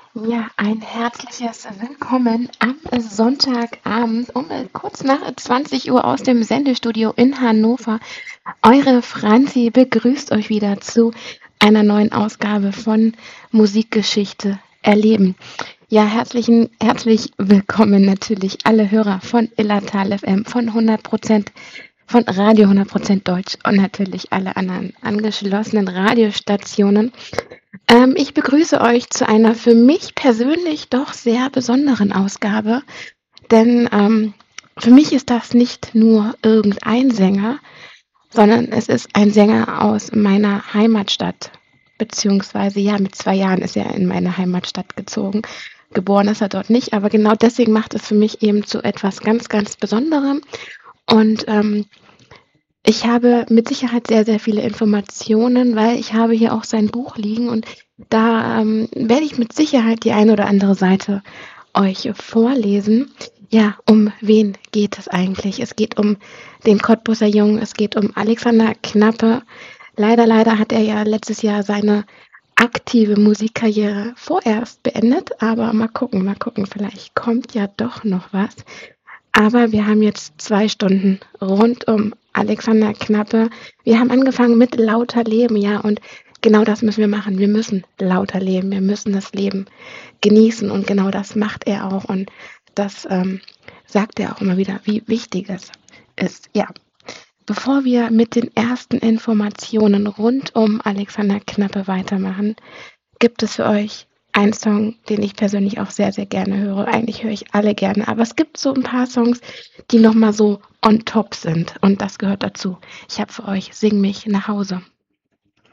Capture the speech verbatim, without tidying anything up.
Ja, ein herzliches Willkommen am Sonntagabend um äh, kurz nach zwanzig Uhr aus dem Sendestudio in Hannover. Eure Franzi begrüßt euch wieder zu einer neuen Ausgabe von Musikgeschichte erleben. Ja, herzlichen, herzlich willkommen natürlich alle Hörer von Illertal F M, von hundert Prozent, von Radio hundert Prozent Deutsch und natürlich alle anderen angeschlossenen Radiostationen. Ähm, ich begrüße euch zu einer für mich persönlich doch sehr besonderen Ausgabe, denn ähm, für mich ist das nicht nur irgendein Sänger, sondern es ist ein Sänger aus meiner Heimatstadt, beziehungsweise ja, mit zwei Jahren ist er in meine Heimatstadt gezogen. Geboren ist er dort nicht, aber genau deswegen macht es für mich eben zu etwas ganz, ganz Besonderem. Und ähm, ich habe mit Sicherheit sehr, sehr viele Informationen, weil ich habe hier auch sein Buch liegen und da ähm, werde ich mit Sicherheit die eine oder andere Seite euch vorlesen. Ja, um wen geht es eigentlich? Es geht um den Cottbuser Jungen, es geht um Alexander Knappe. Leider, leider hat er ja letztes Jahr seine aktive Musikkarriere vorerst beendet, aber mal gucken, mal gucken, vielleicht kommt ja doch noch was. Aber wir haben jetzt zwei Stunden rund um Alexander Knappe. Wir haben angefangen mit lauter Leben, ja, und genau das müssen wir machen. Wir müssen lauter leben, wir müssen das Leben genießen und genau das macht er auch und das ähm, sagt er auch immer wieder, wie wichtig es ist. Ja, bevor wir mit den ersten Informationen rund um Alexander Knappe weitermachen, gibt es für euch einen Song, den ich persönlich auch sehr, sehr gerne höre. Eigentlich höre ich alle gerne, aber es gibt so ein paar Songs, die nochmal so on top sind und das gehört dazu. Ich habe für euch Sing mich nach Hause.